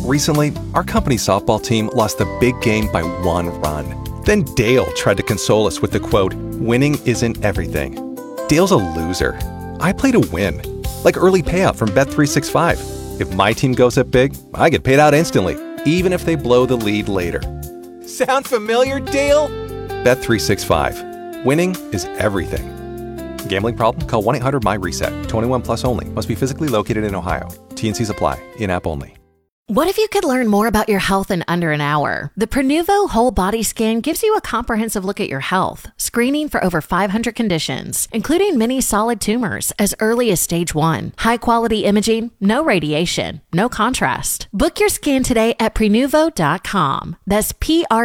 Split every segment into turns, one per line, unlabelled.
Recently, our company softball team lost the big game by 1 run. Then Dale tried to console us with the quote, "Winning isn't everything." Dale's a loser. I play to win. Like early payout from Bet365. If my team goes up big, I get paid out instantly, even if they blow the lead later. Sound familiar, Dale? Bet365. Winning is everything. Gambling problem? Call 1-800-MY-RESET. 21 plus only. Must be physically located in Ohio. T&Cs apply. In-app only.
What if you could learn more about your health in under an hour? The Prenuvo Whole Body Scan gives you a comprehensive look at your health, screening for over 500 conditions, including many solid tumors as early as stage 1. High-quality imaging, no radiation, no contrast. Book your scan today at Prenuvo.com. That's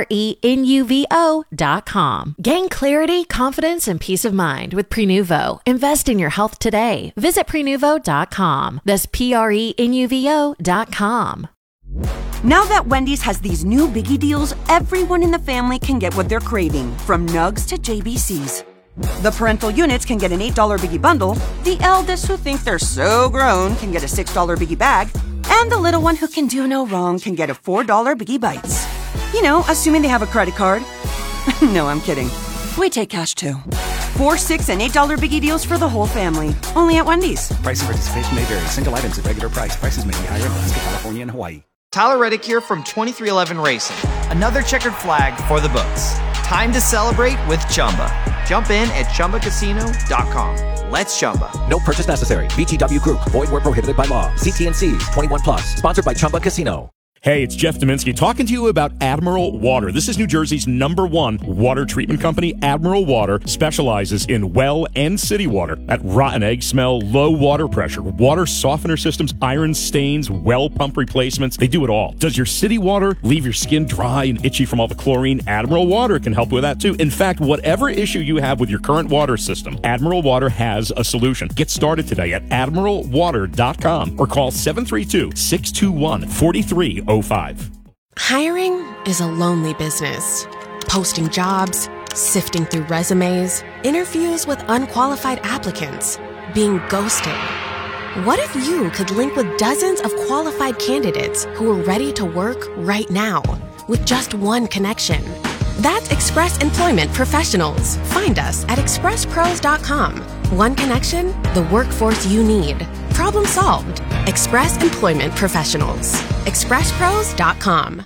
Prenuvo.com. Gain clarity, confidence, and peace of mind with Prenuvo. Invest in your health today. Visit Prenuvo.com. That's Prenuvo.com.
Now that Wendy's has these new biggie deals, everyone in the family can get what they're craving, from nugs to JBCs. The parental units can get an $8 biggie bundle, the eldest who think they're so grown can get a $6 biggie bag, and the little one who can do no wrong can get a $4 biggie bites. You know, assuming they have a credit card. No, I'm kidding. We take cash too. 4, 6, and $8 biggie deals for the whole family. Only at Wendy's.
Price and participation may vary. Single items at regular price. Prices may be higher in Alaska, California, and Hawaii.
Tyler Reddick here from 2311 Racing. Another checkered flag for the books. Time to celebrate with Chumba. Jump in at ChumbaCasino.com. Let's Chumba.
No purchase necessary. VGW Group. Void where prohibited by law. See T&Cs. 21 plus. Sponsored by Chumba Casino.
Hey, it's Jeff Dominski talking to you about Admiral Water. This is New Jersey's #1 water treatment company. Admiral Water specializes in well and city water. That rotten egg smell, low water pressure, water softener systems, iron stains, well pump replacements. They do it all. Does your city water leave your skin dry and itchy from all the chlorine? Admiral Water can help with that too. In fact, whatever issue you have with your current water system, Admiral Water has a solution. Get started today at admiralwater.com or call 732-621-4305.
Hiring is a lonely business. Posting jobs, sifting through resumes, interviews with unqualified applicants, being ghosted. What if you could link with dozens of qualified candidates who are ready to work right now with just one connection? That's Express Employment Professionals. Find us at expresspros.com. One connection, the workforce you need. Problem solved. Express Employment Professionals. expresspros.com.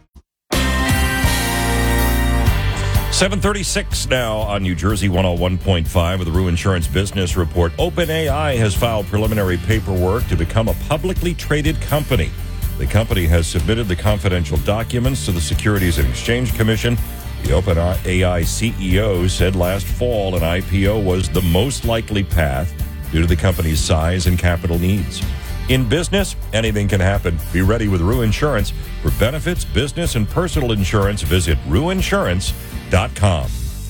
7:36 now on New Jersey 101.5 with the Rue Insurance Business Report. OpenAI has filed preliminary paperwork to become a publicly traded company. The company has submitted the confidential documents to the Securities and Exchange Commission. The OpenAI CEO said last fall an IPO was the most likely path due to the company's size and capital needs. In business, anything can happen. Be ready with Rue Insurance. For benefits, business, and personal insurance, visit rueinsurance.com.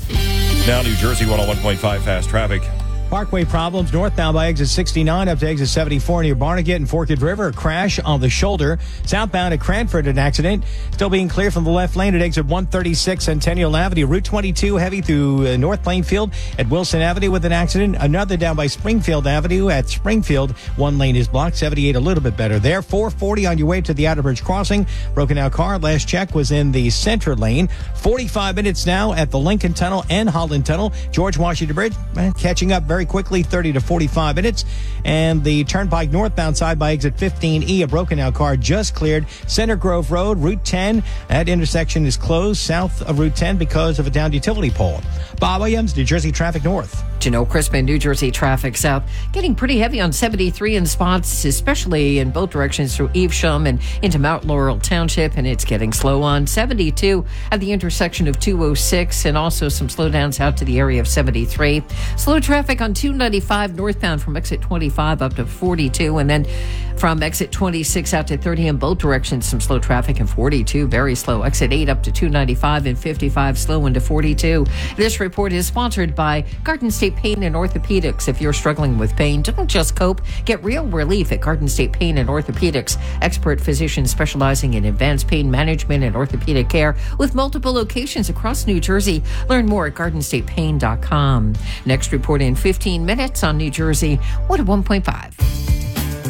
Now, New Jersey 101.5 fast traffic.
Parkway problems northbound by exit 69 up to exit 74 near Barnegat and Forked River. A crash on the shoulder. Southbound at Cranford, an accident. Still being cleared from the left lane at exit 136 Centennial Avenue. Route 22 heavy through North Plainfield at Wilson Avenue with an accident. Another down by Springfield Avenue at Springfield. One lane is blocked. 78 a little bit better there. 440 on your way to the Outer Bridge Crossing. Broken out car. Last check was in the center lane. 45 minutes now at the Lincoln Tunnel and Holland Tunnel. George Washington Bridge catching up very quickly, 30 to 45 minutes. And the Turnpike northbound side by exit 15E, a broken out car just cleared. Center Grove Road, Route 10. That intersection is closed south of Route 10 because of a downed utility pole. Bob Williams, New Jersey Traffic North.
Janelle Crispin, New Jersey Traffic South. Getting pretty heavy on 73 in spots, especially in both directions through Evesham and into Mount Laurel Township. And it's getting slow on 72 at the intersection of 206 and also some slowdowns out to the area of 73. Slow traffic on 295 northbound from exit 25 up to 42. And then from exit 26 out to 30 in both directions, some slow traffic in 42. Very slow. Exit 8 up to 295 and 55 slow into 42. This report is sponsored by Garden State Pain and Orthopedics. If you're struggling with pain, don't just cope. Get real relief at Garden State Pain and Orthopedics. Expert physicians specializing in advanced pain management and orthopedic care with multiple locations across New Jersey. Learn more at GardenStatePain.com. Next report in 15 minutes on New Jersey 101.5.